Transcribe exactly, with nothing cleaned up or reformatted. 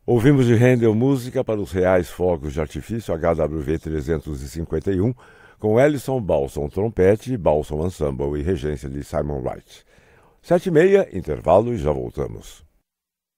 Ouvimos de Handel música para os reais fogos de artifício H W V trezentos e cinquenta e um, com Ellison Balson trompete, Balson Ensemble e regência de Simon Wright. Sete e meia, intervalo e já voltamos.